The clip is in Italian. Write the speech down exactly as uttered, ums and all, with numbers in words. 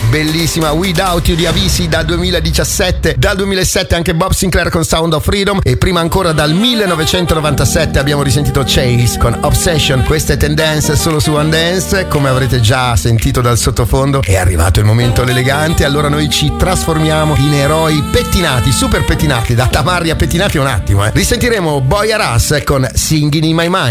bellissima Without You di Avicii dal duemiladiciassette. Dal duemilasette anche Bob Sinclair con Sound of Freedom, e prima ancora dal millenovecentonovantasette abbiamo risentito Chase con Obsession. Questa è Tendance solo su One Dance. Come avrete già sentito dal sottofondo, è arrivato il momento elegante. Allora noi ci trasformiamo in eroi pettinati, super pettinati, da tamarri a pettinati un attimo eh. Risentiremo Boy Aras con Singing in My Mind.